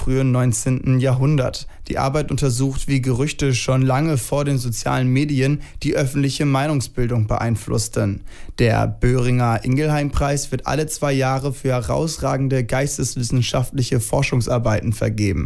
frühen 19. Jahrhundert. Die Arbeit untersucht, wie Gerüchte schon lange vor den sozialen Medien die öffentliche Meinungsbildung beeinflussten. Der Böhringer Ingelheim-Preis wird alle 2 Jahre für herausragende geisteswissenschaftliche Forschungsarbeiten vergeben.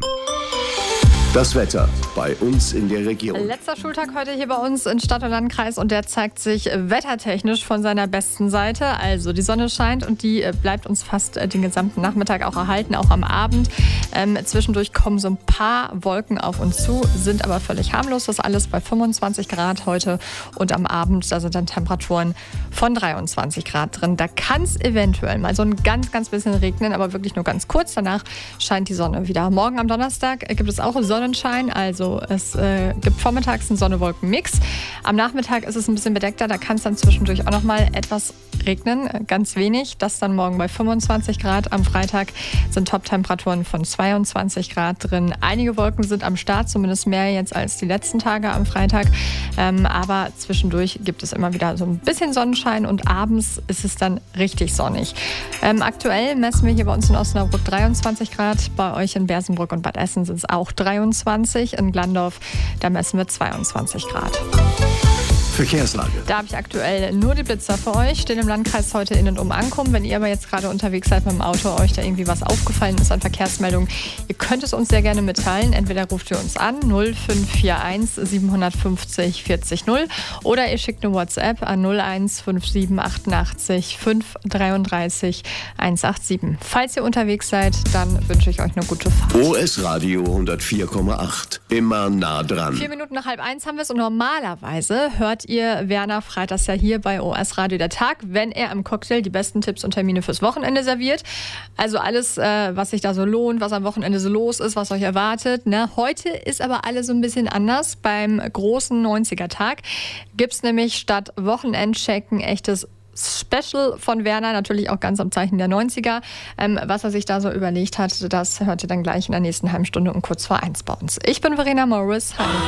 Das Wetter bei uns in der Region. Letzter Schultag heute hier bei uns in Stadt und Landkreis und der zeigt sich wettertechnisch von seiner besten Seite. Also die Sonne scheint und die bleibt uns fast den gesamten Nachmittag auch erhalten, auch am Abend. Zwischendurch kommen so ein paar Wolken auf uns zu, sind aber völlig harmlos. Das alles bei 25 Grad heute und am Abend, da sind dann Temperaturen von 23 Grad drin. Da kann es eventuell mal so ein ganz, ganz bisschen regnen, aber wirklich nur ganz kurz. Danach scheint die Sonne wieder. Morgen am Donnerstag gibt es auch Sonnenschein, also es gibt vormittags einen Sonne-Wolken-Mix. Am Nachmittag ist es ein bisschen bedeckter, da kann es dann zwischendurch auch noch mal etwas regnen, ganz wenig. Das dann morgen bei 25 Grad. Am Freitag sind Top-Temperaturen von 22 Grad drin. Einige Wolken sind am Start, zumindest mehr jetzt als die letzten Tage am Freitag. Aber zwischendurch gibt es immer wieder so ein bisschen Sonnenschein und abends ist es dann richtig sonnig. Aktuell messen wir hier bei uns in Osnabrück 23 Grad. Bei euch in Bersenbrück und Bad Essen sind es auch 23. In Glandorf, da messen wir 22 Grad. Verkehrslage. Da habe ich aktuell nur die Blitzer für euch. Stehen im Landkreis heute in und um Ankommen. Wenn ihr aber jetzt gerade unterwegs seid mit dem Auto, euch da irgendwie was aufgefallen ist an Verkehrsmeldungen, ihr könnt es uns sehr gerne mitteilen. Entweder ruft ihr uns an 0541 750 40 0 oder ihr schickt eine WhatsApp an 0157 88 533 187. Falls ihr unterwegs seid, dann wünsche ich euch eine gute Fahrt. OS Radio 104,8. Immer nah dran. 4 Minuten nach 12 haben wir es und normalerweise hört ihr Werner freitags ja hier bei OS Radio der Tag, wenn er im Cocktail die besten Tipps und Termine fürs Wochenende serviert. Also alles, was sich da so lohnt, was am Wochenende so los ist, was euch erwartet. Ne? Heute ist aber alles so ein bisschen anders. Beim großen 90er-Tag gibt es nämlich statt Wochenendcheck ein echtes Special von Werner, natürlich auch ganz am Zeichen der 90er. Was er sich da so überlegt hat, das hört ihr dann gleich in der nächsten halben Stunde um kurz vor 1 bei uns. Ich bin Verena Morris. Hi.